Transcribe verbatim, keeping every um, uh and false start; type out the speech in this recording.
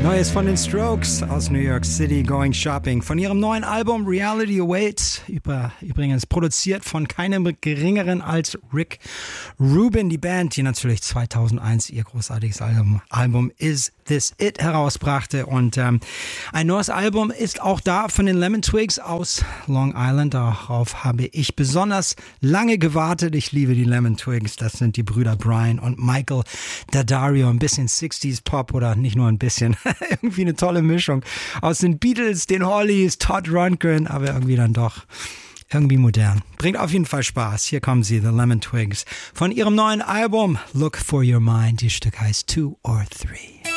Neues von den Strokes aus New York City, Going Shopping. Von ihrem neuen Album Reality Awaits, über, übrigens produziert von keinem geringeren als Rick Rubin. Die Band, die natürlich zweitausendeins ihr großartiges Album, Album Is This It herausbrachte. Und ähm, ein neues Album ist auch da von den Lemon Twigs aus Long Island. Darauf habe ich besonders lange gewartet. Ich liebe die Lemon Twigs. Das sind die Brüder Brian und Michael Daddario. Ein bisschen sixties Pop oder nicht nur ein bisschen. Irgendwie eine tolle Mischung aus den Beatles, den Hollies, Todd Rundgren, aber irgendwie dann doch irgendwie modern. Bringt auf jeden Fall Spaß. Hier kommen sie, The Lemon Twigs, von ihrem neuen Album Look for Your Mind. Das Stück heißt Two or Three.